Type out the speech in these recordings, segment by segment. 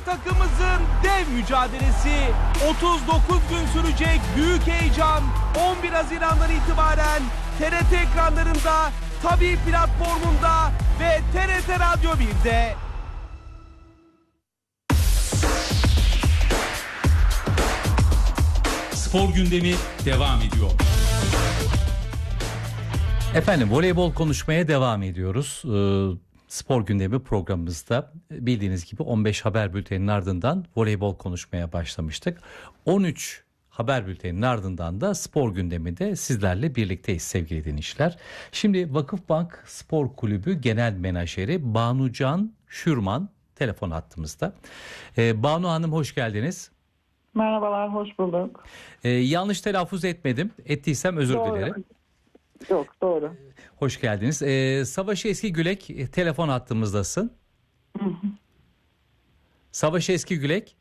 takımımızın dev mücadelesi 39 gün sürecek büyük heyecan 11 Haziran'dan itibaren TRT ekranlarında, tabii platformunda ve TRT Radyo 1'de. Spor gündemi devam ediyor. Efendim, voleybol konuşmaya devam ediyoruz. Spor gündemi programımızda bildiğiniz gibi 15 haber bülteninin ardından voleybol konuşmaya başlamıştık. 13 haber bülteninin ardından da spor gündeminde sizlerle birlikteyiz sevgili dinleyiciler. Şimdi Vakıfbank Spor Kulübü Genel Menajeri Banucan Şürman telefon hattımızda. Banu Hanım, hoş geldiniz. Merhabalar, hoş bulduk. Yanlış telaffuz etmedim. Ettiysem özür dilerim. Yok, doğru. Hoş geldiniz. Savaş Eskigülek telefon hattımızdasın. Savaş Eskigülek.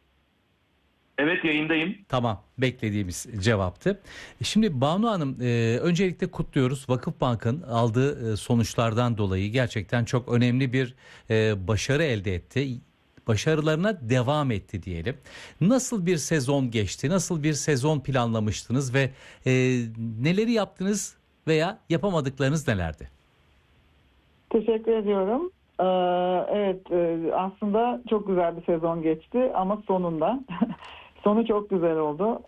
Evet, yayındayım. Tamam, beklediğimiz cevaptı. Şimdi Banu Hanım, öncelikle kutluyoruz. Vakıfbank'ın aldığı sonuçlardan dolayı gerçekten çok önemli bir başarı elde etti. Başarılarına devam etti diyelim. Nasıl bir sezon geçti? Nasıl bir sezon planlamıştınız ve neleri yaptınız veya yapamadıklarınız nelerdi? Teşekkür ediyorum. Evet, aslında çok güzel bir sezon geçti ama sonunda sonu çok güzel oldu.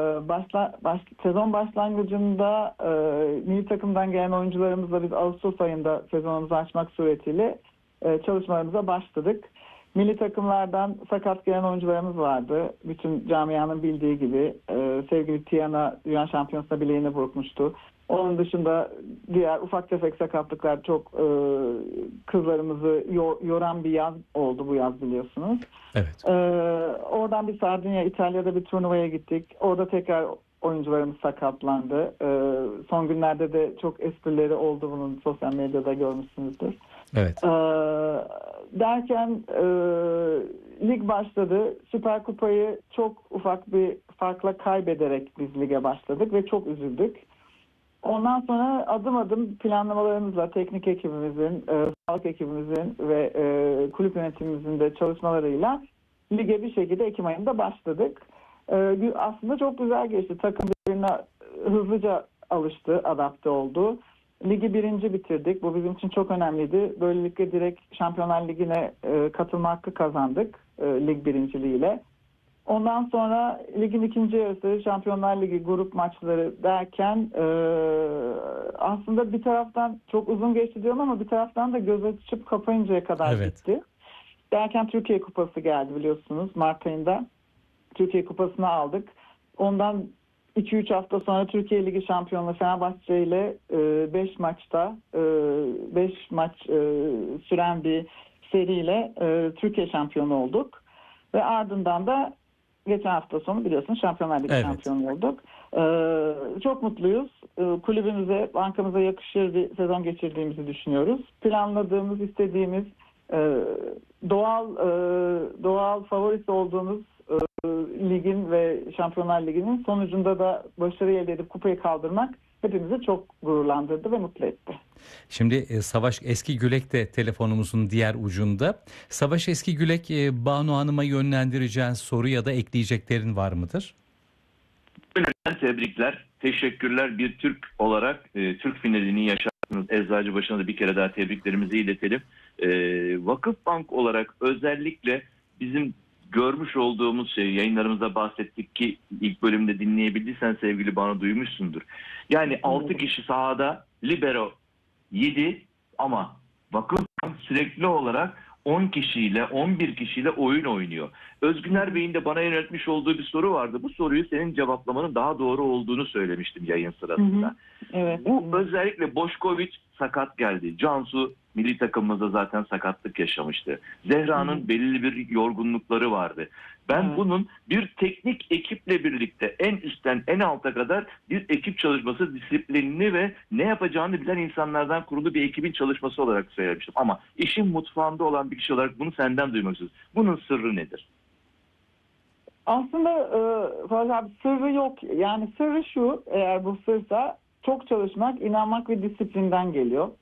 Sezon başlangıcında milli takımdan gelen oyuncularımızla biz Ağustos ayında sezonumuzu açmak suretiyle çalışmalarımıza başladık. Milli takımlardan sakat gelen oyuncularımız vardı. Bütün camianın bildiği gibi sevgili Tiana Dünya Şampiyonası'nda bileğini burkmuştu. Onun dışında diğer ufak tefek sakatlıklar çok kızlarımızı yoran bir yaz oldu bu yaz, biliyorsunuz. Evet. Oradan bir Sardinya, İtalya'da bir turnuvaya gittik. Orada tekrar oyuncularımız sakatlandı. Son günlerde de çok esprileri oldu, bunun sosyal medyada görmüşsünüzdür. Evet. Derken lig başladı. Süper Kupayı çok ufak bir farkla kaybederek biz lige başladık ve çok üzüldük. Ondan sonra adım adım planlamalarımızla teknik ekibimizin, sağlık ekibimizin ve kulüp yönetimimizin de çalışmalarıyla lige bir şekilde Ekim ayında başladık. Aslında çok güzel geçti. Takım birbirine hızlıca alıştı, adapte oldu. Ligi birinci bitirdik. Bu bizim için çok önemliydi. Böylelikle direkt Şampiyonlar Ligi'ne katılma hakkı kazandık lig birinciliğiyle. Ondan sonra ligin ikinci yarısı, Şampiyonlar Ligi grup maçları derken aslında bir taraftan çok uzun geçti diyorum ama bir taraftan da göz açıp kapayıncaya kadar gitti. Derken Türkiye Kupası geldi, biliyorsunuz, Mart ayında. Türkiye Kupası'nı aldık. Ondan 2-3 hafta sonra Türkiye Ligi şampiyonluğu Fenerbahçe ile 5 maçta 5 maç süren bir seriyle Türkiye şampiyonu olduk. Ve ardından da geçen hafta sonu biliyorsunuz Şampiyonlar Ligi şampiyonu olduk. Çok mutluyuz. Kulübümüze, bankamıza yakışır bir sezon geçirdiğimizi düşünüyoruz. Planladığımız, istediğimiz, doğal favorisi olduğumuz ligin ve Şampiyonlar Ligi'nin sonucunda da başarı elde edip kupayı kaldırmak hepimizi çok gururlandırdı ve mutlu etti. Şimdi Savaş Eskigülek de telefonumuzun diğer ucunda. Savaş Eskigülek, Banu Hanım'a yönlendireceğin soru ya da ekleyeceklerin var mıdır? Tebrikler, teşekkürler. Bir Türk olarak Türk finalini yaşattınız. Eczacıbaşı'na da bir kere daha tebriklerimizi iletelim. Vakıfbank olarak özellikle bizim görmüş olduğumuz yayınlarımızda bahsettik ki ilk bölümde dinleyebildiysen sevgili Banu duymuşsundur. Yani 6 kişi sahada, libero 7 ama Vakıfbank sürekli olarak 10 kişiyle 11 kişiyle oyun oynuyor. Özgüner Bey'in de bana yöneltmiş olduğu bir soru vardı. Bu soruyu senin cevaplamanın daha doğru olduğunu söylemiştim yayın sırasında. Evet. Bu özellikle Boşkoviç sakat geldi. Cansu milli takımımızda zaten sakatlık yaşamıştı. Zehra'nın belirli bir yorgunlukları vardı. Ben bunun bir teknik ekiple birlikte en üstten en alta kadar bir ekip çalışması, disiplinli ve ne yapacağını bilen insanlardan kurulu bir ekibin çalışması olarak söylemiştim. Ama işin mutfağında olan bir kişi olarak bunu senden duymak istiyoruz. Bunun sırrı nedir? Aslında Fatih abi, sırrı yok. Yani sırrı şu, eğer bu sırsa çok çalışmak, inanmak ve disiplinden geliyor.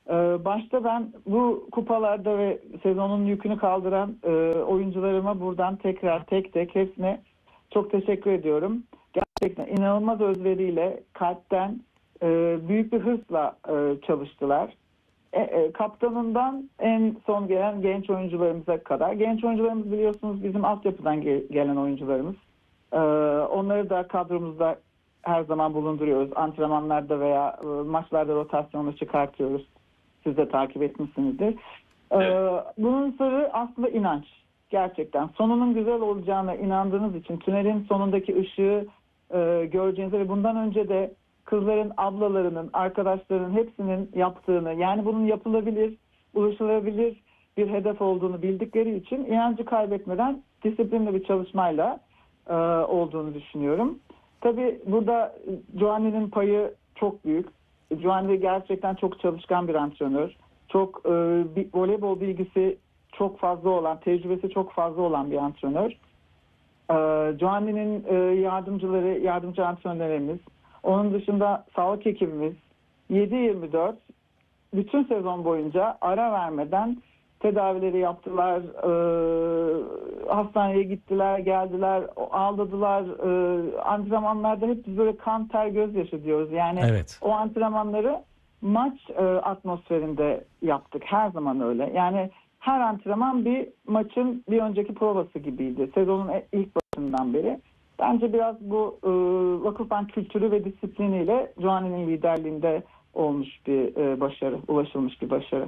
Başta ben bu kupalarda ve sezonun yükünü kaldıran oyuncularıma buradan tekrar tek tek hepsine çok teşekkür ediyorum. Gerçekten inanılmaz özveriyle, kalpten, büyük bir hırsla çalıştılar. Kaptanından en son gelen genç oyuncularımıza kadar. Genç oyuncularımız biliyorsunuz bizim altyapıdan gelen oyuncularımız. Onları da kadromuzda her zaman bulunduruyoruz. Antrenmanlarda veya maçlarda rotasyonu çıkartıyoruz. Siz de takip etmişsinizdir. Bunun sırrı aslında inanç. Gerçekten. Sonunun güzel olacağına inandığınız için tünelin sonundaki ışığı göreceğinize ve bundan önce de kızların, ablalarının, arkadaşlarının hepsinin yaptığını, yani bunun yapılabilir, ulaşılabilir bir hedef olduğunu bildikleri için inancı kaybetmeden disiplinli bir çalışmayla olduğunu düşünüyorum. Tabii burada Giovanni'nin payı çok büyük. Giovanni gerçekten çok çalışkan bir antrenör. Çok voleybol bilgisi çok fazla olan, tecrübesi çok fazla olan bir antrenör. Giovanni'nin yardımcıları, yardımcı antrenörlerimiz, onun dışında sağlık ekibimiz 7/24 bütün sezon boyunca ara vermeden tedavileri yaptılar, hastaneye gittiler, geldiler, ağladılar. Antrenmanlarda hep biz böyle kan, ter, gözyaşı diyoruz. Yani Evet. o antrenmanları maç atmosferinde yaptık. Her zaman öyle. Yani her antrenman bir maçın bir önceki provası gibiydi. Sezonun ilk başından beri. Bence biraz bu Vakıfbank kültürü ve disipliniyle Giovanni'nin liderliğinde olmuş bir başarı, ulaşılmış bir başarı.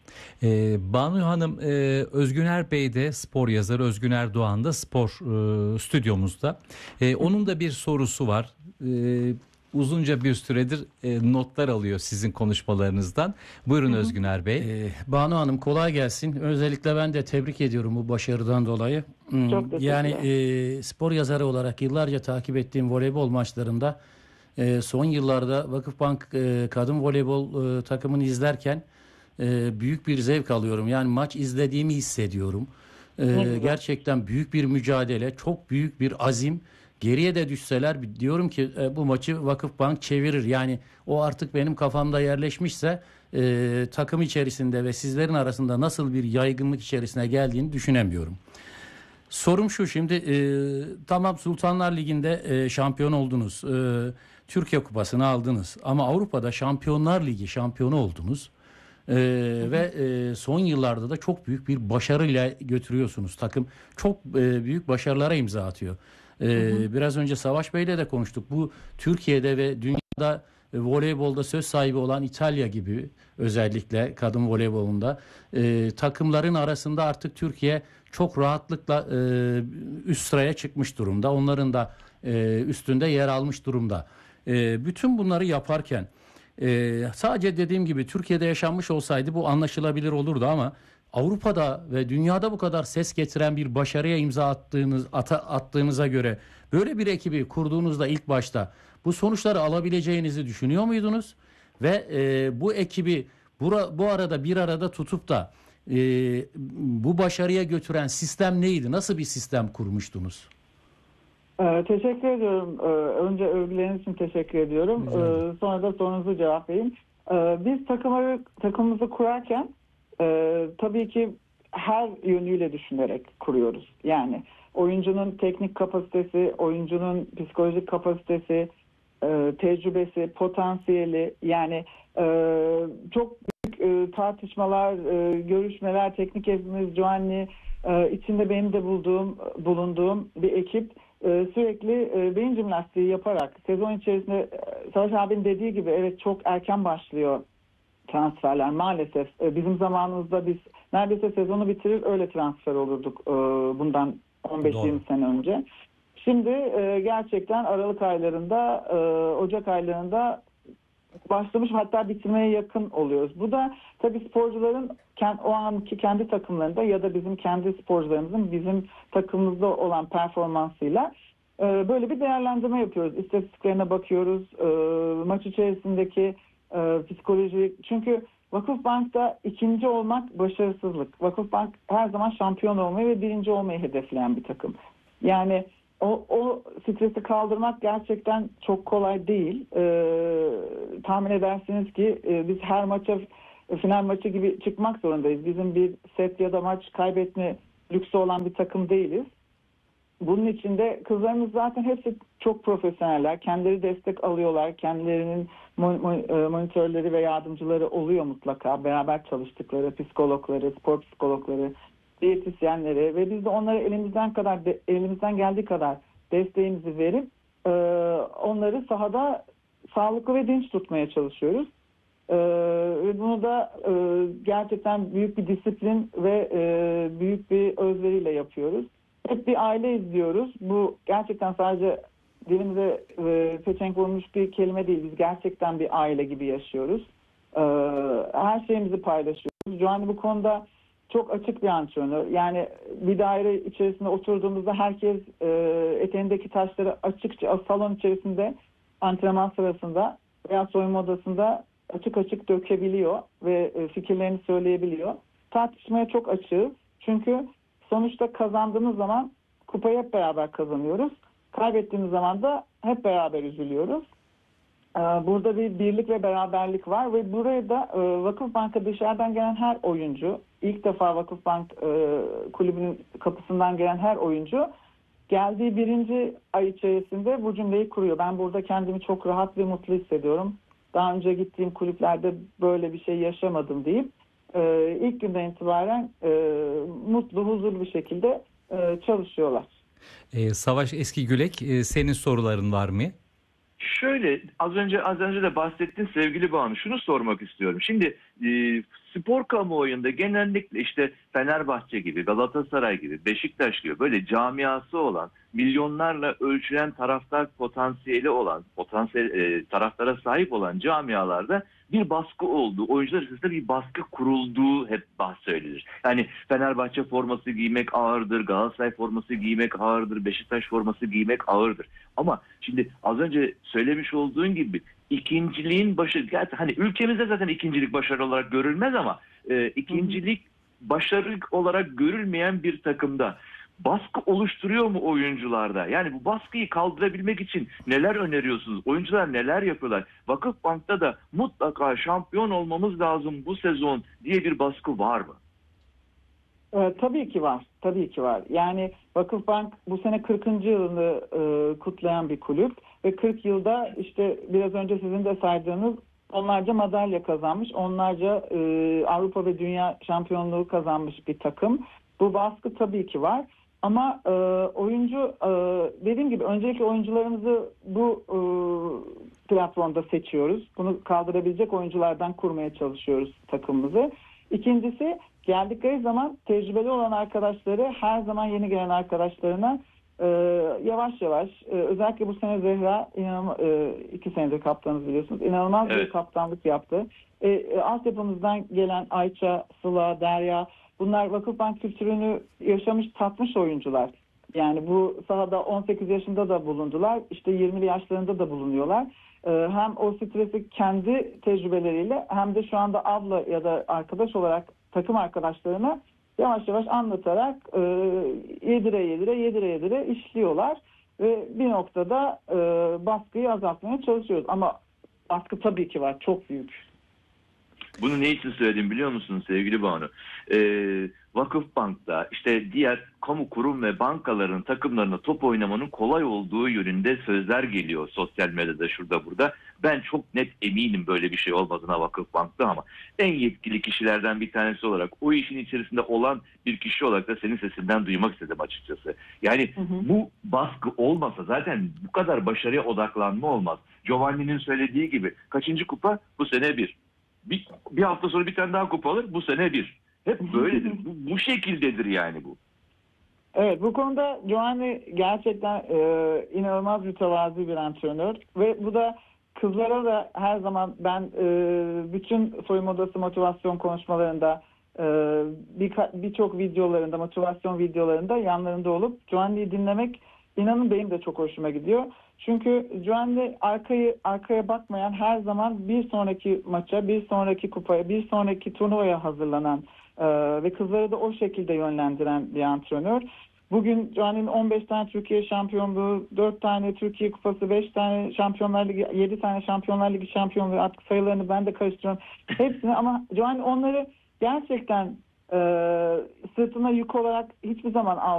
Banu Hanım, Özgüner Bey de spor yazarı, Özgüner Doğan da spor stüdyomuzda. Onun da bir sorusu var. Uzunca bir süredir notlar alıyor sizin konuşmalarınızdan. Buyurun Özgüner Bey. Banu Hanım kolay gelsin. Özellikle ben de tebrik ediyorum bu başarıdan dolayı. Çok teşekkürler. Yani spor yazarı olarak yıllarca takip ettiğim voleybol maçlarında son yıllarda Vakıfbank kadın voleybol takımını izlerken büyük bir zevk alıyorum. Yani maç izlediğimi hissediyorum. Gerçekten büyük bir mücadele, çok büyük bir azim. Geriye de düşseler diyorum ki bu maçı Vakıfbank çevirir. Yani o artık benim kafamda yerleşmişse takım içerisinde ve sizlerin arasında nasıl bir yaygınlık içerisine geldiğini düşünemiyorum. Sorum şu, şimdi tamam Sultanlar Ligi'nde şampiyon oldunuz. Türkiye Kupası'nı aldınız. Ama Avrupa'da Şampiyonlar Ligi şampiyonu oldunuz. Ve son yıllarda da çok büyük bir başarıyla götürüyorsunuz. Takım çok büyük başarılara imza atıyor. Biraz önce Savaş Bey'le de konuştuk. Bu Türkiye'de ve dünyada voleybolda söz sahibi olan İtalya gibi, özellikle kadın voleybolunda takımların arasında artık Türkiye çok rahatlıkla üst sıraya çıkmış durumda. Onların da üstünde yer almış durumda. Bütün bunları yaparken sadece dediğim gibi Türkiye'de yaşanmış olsaydı bu anlaşılabilir olurdu ama Avrupa'da ve dünyada bu kadar ses getiren bir başarıya imza attığınıza göre böyle bir ekibi kurduğunuzda ilk başta bu sonuçları alabileceğinizi düşünüyor muydunuz? Ve bu ekibi bu arada bir arada tutup da bu başarıya götüren sistem neydi? Nasıl bir sistem kurmuştunuz? Teşekkür ediyorum. Önce övgüleriniz için teşekkür ediyorum. Sonra da sorunuzu cevap vereyim. Biz takımımızı kurarken tabii ki her yönüyle düşünerek kuruyoruz. Yani oyuncunun teknik kapasitesi, oyuncunun psikolojik kapasitesi, tecrübesi, potansiyeli, yani çok büyük tartışmalar, görüşmeler, teknik ekibimiz, Giovanni, içinde benim de bulunduğum bir ekip sürekli beyin jimnastiği yaparak sezon içerisinde Savaş abinin dediği gibi evet çok erken başlıyor transferler maalesef. Bizim zamanımızda biz neredeyse sezonu bitirir öyle transfer olurduk bundan 15-20 sene önce. Şimdi gerçekten Aralık aylarında, Ocak aylarında başlamış, hatta bitirmeye yakın oluyoruz. Bu da tabii sporcuların o anki kendi takımlarında ya da bizim kendi sporcularımızın bizim takımımızda olan performansıyla böyle bir değerlendirme yapıyoruz. İstatistiklerine bakıyoruz. Maç içerisindeki psikoloji. Çünkü Vakıfbank'ta ikinci olmak başarısızlık. Vakıfbank her zaman şampiyon olmayı ve birinci olmayı hedefleyen bir takım. Yani o stresi kaldırmak gerçekten çok kolay değil. Tahmin edersiniz ki biz her maça final maçı gibi çıkmak zorundayız. Bizim bir set ya da maç kaybetme lüksü olan bir takım değiliz. Bunun için de kızlarımız zaten hepsi çok profesyoneller. Kendileri destek alıyorlar. Kendilerinin monitörleri ve yardımcıları oluyor mutlaka. Beraber çalıştıkları psikologları, spor psikologları, diyetisyenleri ve biz de onlara elimizden geldiği kadar desteğimizi verip onları sahada sağlıklı ve dinç tutmaya çalışıyoruz. Ve bunu da gerçekten büyük bir disiplin ve büyük bir özveriyle yapıyoruz. Hep bir aile izliyoruz. Bu gerçekten sadece dilimize peçenk vurmuş bir kelime değil. Biz gerçekten bir aile gibi yaşıyoruz. Her şeyimizi paylaşıyoruz. Giovanni bu konuda çok açık bir antrenör. Yani bir daire içerisinde oturduğumuzda herkes eteğindeki taşları açıkça salon içerisinde antrenman sırasında veya soyunma odasında açık açık dökebiliyor ve fikirlerini söyleyebiliyor. Tartışmaya çok açığız. Çünkü sonuçta kazandığımız zaman kupayı hep beraber kazanıyoruz. Kaybettiğimiz zaman da hep beraber üzülüyoruz. Burada bir birlik ve beraberlik var ve buraya da Vakıfbank'a dışarıdan gelen her oyuncu, ilk defa Vakıfbank kulübünün kapısından gelen her oyuncu geldiği birinci ay içerisinde bu cümleyi kuruyor. Ben burada kendimi çok rahat ve mutlu hissediyorum. Daha önce gittiğim kulüplerde böyle bir şey yaşamadım deyip ilk günden itibaren mutlu, huzurlu bir şekilde çalışıyorlar. Savaş Eskigülek, senin soruların var mı? Şöyle az önce de bahsettin sevgili Banu. Şunu sormak istiyorum. Şimdi spor kamuoyunda genellikle işte Fenerbahçe gibi, Galatasaray gibi, Beşiktaş gibi böyle camiası olan, milyonlarla ölçülen taraftar potansiyeli olan, taraftara sahip olan camialarda bir baskı olduğu, oyuncular arasında bir baskı kurulduğu hep bahsedilir. Yani Fenerbahçe forması giymek ağırdır, Galatasaray forması giymek ağırdır, Beşiktaş forması giymek ağırdır. Ama şimdi az önce söylemiş olduğun gibi ikinciliğin başı, hani ülkemizde zaten ikincilik başarı olarak görülmez ama ikincilik başarı olarak görülmeyen bir takımda baskı oluşturuyor mu oyuncularda? Yani bu baskıyı kaldırabilmek için neler öneriyorsunuz? Oyuncular neler yapıyorlar? Vakıfbank'ta da mutlaka şampiyon olmamız lazım bu sezon diye bir baskı var mı? Tabii ki var. Tabii ki var. Yani Vakıfbank bu sene 40. yılını kutlayan bir kulüp ve 40 yılda işte biraz önce sizin de saydığınız onlarca madalya kazanmış, onlarca Avrupa ve Dünya şampiyonluğu kazanmış bir takım. Bu baskı tabii ki var. Ama oyuncu dediğim gibi öncelikle oyuncularımızı bu platformda seçiyoruz. Bunu kaldırabilecek oyunculardan kurmaya çalışıyoruz takımımızı. İkincisi geldikleri zaman tecrübeli olan arkadaşları her zaman yeni gelen arkadaşlarına yavaş yavaş özellikle bu sene Zehra 2 senedir kaptanız biliyorsunuz. İnanılmaz bir kaptanlık yaptı. Altyapımızdan gelen Ayça, Sıla, Derya bunlar Vakıfbank kültürünü yaşamış, tatmış oyuncular. Yani bu sahada 18 yaşında da bulundular. İşte 20'li yaşlarında da bulunuyorlar. Hem o stresi kendi tecrübeleriyle hem de şu anda abla ya da arkadaş olarak takım arkadaşlarına yavaş yavaş anlatarak yedire işliyorlar. Ve bir noktada baskıyı azaltmaya çalışıyoruz. Ama baskı tabii ki var. Çok büyük. Bunu ne için söyledim biliyor musunuz sevgili Banu? Vakıfbank'ta işte diğer kamu kurum ve bankaların takımlarına top oynamanın kolay olduğu yönünde sözler geliyor sosyal medyada şurada burada. Ben çok net eminim böyle bir şey olmadığına Vakıfbank'ta ama en yetkili kişilerden bir tanesi olarak o işin içerisinde olan bir kişi olarak da senin sesinden duymak istedim açıkçası. Yani bu baskı olmasa zaten bu kadar başarıya odaklanma olmaz. Giovanni'nin söylediği gibi kaçıncı kupa? Bu sene bir hafta sonra bir tane daha kupa alır. Bu sene bir. Hep böyledir. Bu şekildedir yani bu. Evet, bu konuda Giovanni gerçekten inanılmaz mütevazi bir antrenör ve bu da kızlara da her zaman ben bütün soyunma odası motivasyon konuşmalarında birçok videolarında, motivasyon videolarında yanlarında olup Giovanni'yi dinlemek inanın benim de çok hoşuma gidiyor. Çünkü Giovanni arkaya bakmayan her zaman bir sonraki maça, bir sonraki kupaya, bir sonraki turnuvaya hazırlanan ve kızları da o şekilde yönlendiren bir antrenör. Bugün Gianni'nin 15 tane Türkiye şampiyonluğu, 4 tane Türkiye Kupası, 5 tane Şampiyonlar Ligi, 7 tane Şampiyonlar Ligi şampiyonluğu, artık sayılarını ben de karıştırıyorum. Hepsini, ama Gianni onları gerçekten sırtına yük olarak hiçbir zaman